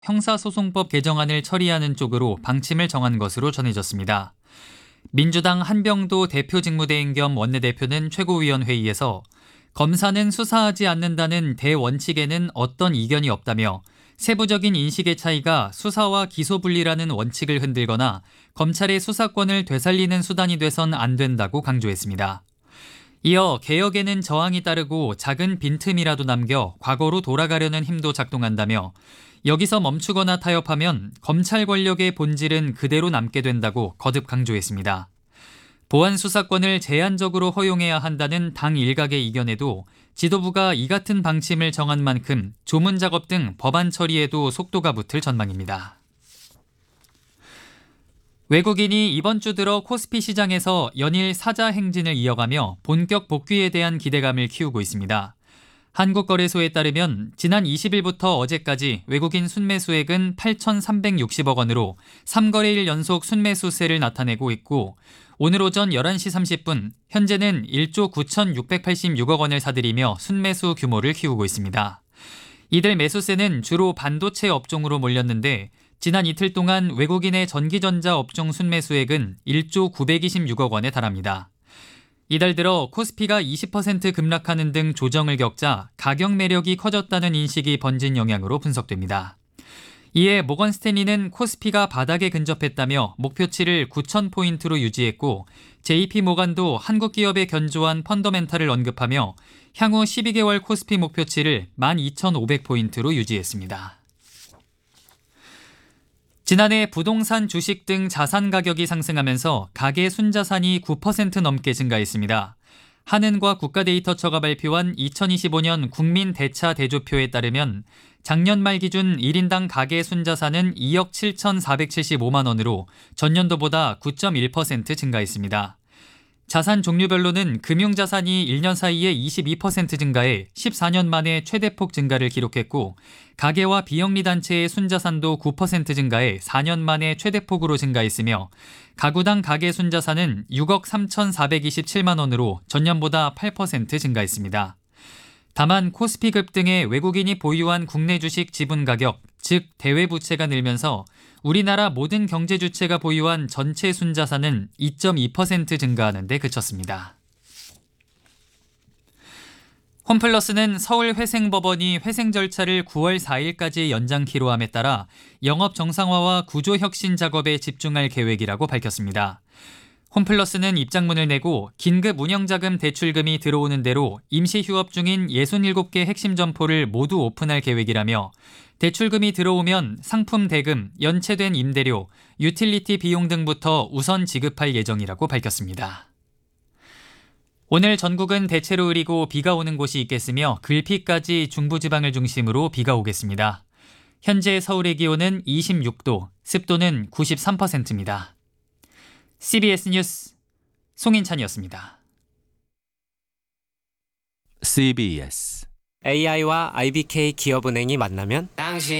형사소송법 개정안을 처리하는 쪽으로 방침을 정한 것으로 전해졌습니다. 민주당 한병도 대표 직무대행 겸 원내대표는 최고위원회의에서 검사는 수사하지 않는다는 대원칙에는 어떤 이견이 없다며 세부적인 인식의 차이가 수사와 기소 분리라는 원칙을 흔들거나 검찰의 수사권을 되살리는 수단이 돼선 안 된다고 강조했습니다. 이어 개혁에는 저항이 따르고 작은 빈틈이라도 남겨 과거로 돌아가려는 힘도 작동한다며 여기서 멈추거나 타협하면 검찰 권력의 본질은 그대로 남게 된다고 거듭 강조했습니다. 보안 수사권을 제한적으로 허용해야 한다는 당 일각의 이견에도 지도부가 이 같은 방침을 정한 만큼 조문 작업 등 법안 처리에도 속도가 붙을 전망입니다. 외국인이 이번 주 들어 코스피 시장에서 연일 사자 행진을 이어가며 본격 복귀에 대한 기대감을 키우고 있습니다. 한국거래소에 따르면 지난 20일부터 어제까지 외국인 순매수액은 8,360억 원으로 3거래일 연속 순매수세를 나타내고 있고 오늘 오전 11시 30분 현재는 1조 9,686억 원을 사들이며 순매수 규모를 키우고 있습니다. 이들 매수세는 주로 반도체 업종으로 몰렸는데 지난 이틀 동안 외국인의 전기전자 업종 순매수액은 1조 926억 원에 달합니다. 이달 들어 코스피가 20% 급락하는 등 조정을 겪자 가격 매력이 커졌다는 인식이 번진 영향으로 분석됩니다. 이에 모건 스탠리는 코스피가 바닥에 근접했다며 목표치를 9,000포인트로 유지했고 JP 모간도 한국 기업의 견조한 펀더멘탈을 언급하며 향후 12개월 코스피 목표치를 12,500포인트로 유지했습니다. 지난해 부동산, 주식 등 자산 가격이 상승하면서 가계 순자산이 9% 넘게 증가했습니다. 한은과 국가데이터처가 발표한 2025년 국민 대차 대조표에 따르면 작년 말 기준 1인당 가계 순자산은 2억 7,475만 원으로 전년도보다 9.1% 증가했습니다. 자산 종류별로는 금융자산이 1년 사이에 22% 증가해 14년 만에 최대폭 증가를 기록했고 가계와 비영리단체의 순자산도 9% 증가해 4년 만에 최대폭으로 증가했으며 가구당 가계 순자산은 6억 3,427만 원으로 전년보다 8% 증가했습니다. 다만 코스피급 등의 외국인이 보유한 국내 주식 지분 가격, 즉 대외 부채가 늘면서 우리나라 모든 경제 주체가 보유한 전체 순자산은 2.2% 증가하는 데 그쳤습니다. 홈플러스는 서울회생법원이 회생 절차를 9월 4일까지 연장키로 함에 따라 영업 정상화와 구조 혁신 작업에 집중할 계획이라고 밝혔습니다. 홈플러스는 입장문을 내고 긴급 운영자금 대출금이 들어오는 대로 임시 휴업 중인 67개 핵심 점포를 모두 오픈할 계획이라며 대출금이 들어오면 상품 대금, 연체된 임대료, 유틸리티 비용 등부터 우선 지급할 예정이라고 밝혔습니다. 오늘 전국은 대체로 흐리고 비가 오는 곳이 있겠으며 글피까지 중부지방을 중심으로 비가 오겠습니다. 현재 서울의 기온은 26도, 습도는 93%입니다. CBS 뉴스 송인찬이었습니다. CBS AI와 IBK 기업은행이 만나면 당신